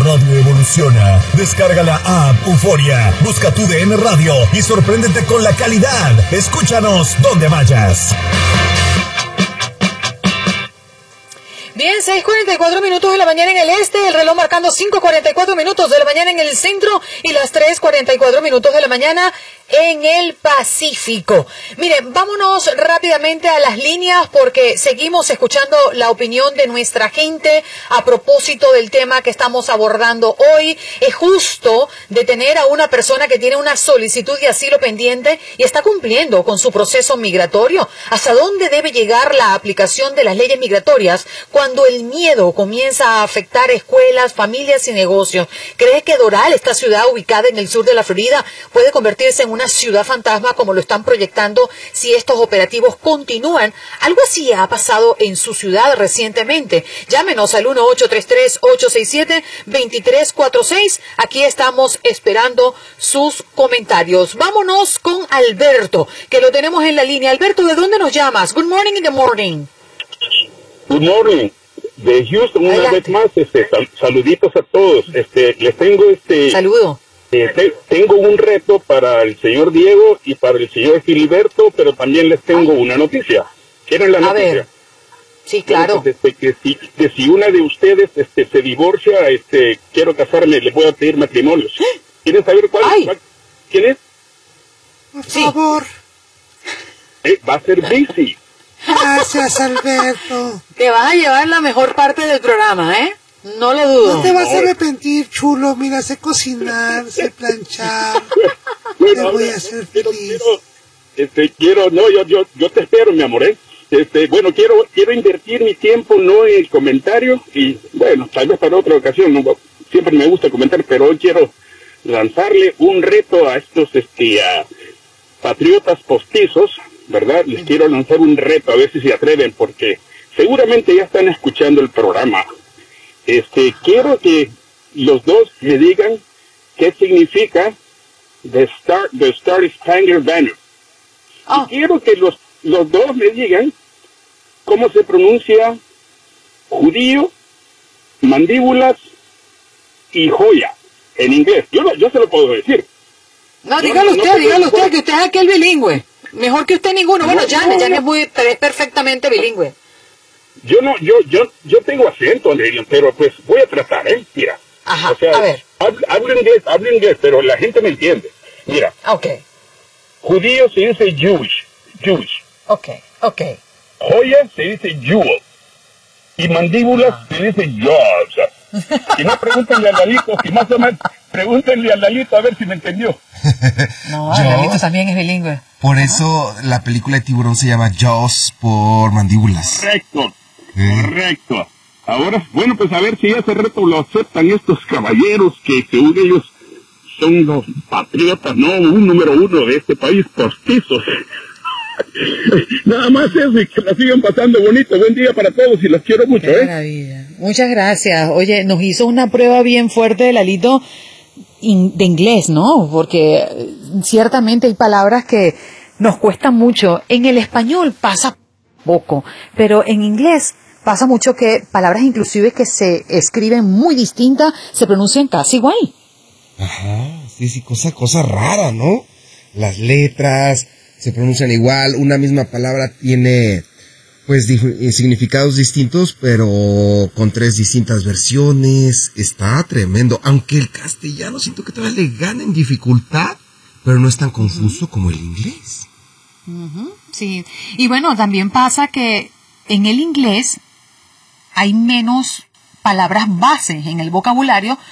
radio evoluciona. Descarga la app Euforia, busca tu DN Radio y sorpréndete con la calidad. Escúchanos donde vayas. Bien, 6:44 minutos de la mañana en el este, el reloj marcando 5:44 minutos de la mañana en el centro y las 3:44 minutos de la mañana en el Pacífico. Miren, vámonos rápidamente a las líneas porque seguimos escuchando la opinión de nuestra gente a propósito del tema que estamos abordando hoy. Es justo detener a una persona que tiene una solicitud de asilo pendiente y está cumpliendo con su proceso migratorio. ¿Hasta dónde debe llegar la aplicación de las leyes migratorias cuando el miedo comienza a afectar escuelas, familias y negocios? ¿Crees que Doral, esta ciudad ubicada en el sur de la Florida, puede convertirse en una ciudad fantasma como lo están proyectando si estos operativos continúan? Algo así ha pasado en su ciudad recientemente. Llámenos al 1-833-867-2346. Aquí estamos esperando sus comentarios. Vámonos con Alberto, que lo tenemos en la línea. Alberto, ¿de dónde nos llamas? Good morning in the morning. Good morning. De Houston, una vez más, saluditos a todos. Les tengo Saludo. Tengo un reto para el señor Diego y para el señor Filiberto, pero también les tengo una noticia. ¿Quieren la noticia? A ver. Sí, claro. Bueno, pues, que si una de ustedes se divorcia, quiero casarme, les voy a pedir matrimonios. ¿Quieren saber cuál? ¿Quién es? Por favor. Va a ser Busy. Gracias, Alberto. Te vas a llevar la mejor parte del programa, ¿eh? No lo dudo. No te vas a arrepentir, chulo. Mira, sé cocinar, sé planchar. Te voy a hacer feliz. Yo te espero, mi amor, ¿eh? Bueno, quiero invertir mi tiempo no en el comentario y, bueno, tal vez para otra ocasión, ¿no? Siempre me gusta comentar, pero hoy quiero lanzarle un reto a estos patriotas postizos, ¿verdad? Les quiero lanzar un reto, a ver si se atreven, porque seguramente ya están escuchando el programa. Quiero que los dos me digan qué significa the Star Spangled Banner. Y quiero que los dos me digan cómo se pronuncia judío, mandíbulas y joya en inglés. Yo se lo puedo decir. No, dígalo usted, que usted es aquel bilingüe. Mejor que usted ninguno. Bueno, Janet es perfectamente bilingüe. Yo tengo acento, Andrea, pero pues voy a tratar, Mira. Ajá, o sea, a ver. Hablo inglés, pero la gente me entiende. Mira. Okay. Judío se dice Jewish. Okay. Joya se dice jewel. Y mandíbulas se dice jaws. Si no, pregúntenle a Lalito, pregúntenle a Lalito a ver si me entendió. No, Lalito también es bilingüe. Por eso la película de Tiburón se llama Jaws por mandíbulas. Correcto. Ahora, bueno, pues a ver si ese reto lo aceptan estos caballeros que según ellos son los patriotas, no un número uno de este país, postizos. Nada más eso y que la sigan pasando bonito. Buen día para todos y los quiero mucho. Qué maravilla. Muchas gracias. Oye, nos hizo una prueba bien fuerte de Lalito de inglés, ¿no? Porque ciertamente hay palabras que nos cuestan mucho. En el español pasa poco, pero en inglés pasa mucho que palabras inclusive que se escriben muy distintas se pronuncian casi igual. Ajá, sí, cosa rara, ¿no? Las letras se pronuncian igual, una misma palabra tiene pues significados distintos, pero con 3 distintas versiones. Está tremendo, aunque el castellano siento que todavía le gana en dificultad, pero no es tan confuso como el inglés. Sí, y bueno, también pasa que en el inglés hay menos palabras bases en el vocabulario